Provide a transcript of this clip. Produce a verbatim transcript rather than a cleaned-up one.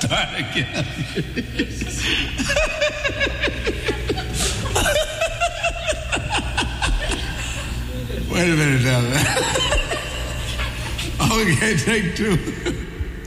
Start again. Wait a minute now. Okay, take two.